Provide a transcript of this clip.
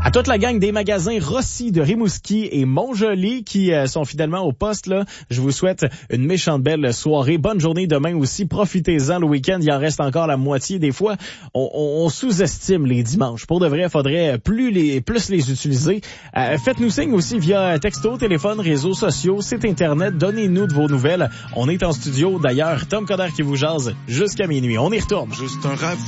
À toute la gang des magasins Rossi de Rimouski et Montjoli qui sont finalement au poste, là, je vous souhaite une méchante belle soirée. Bonne journée demain aussi. Profitez-en le week-end. Il en reste encore la moitié. Des fois, on sous-estime les dimanches. Pour de vrai, il faudrait plus les utiliser. Faites-nous signe aussi via texto, téléphone, réseaux sociaux, site internet. Donnez-nous de vos nouvelles. On est en studio. D'ailleurs, Tom Coderre qui vous jase jusqu'à minuit. On y retourne. Juste un rêve.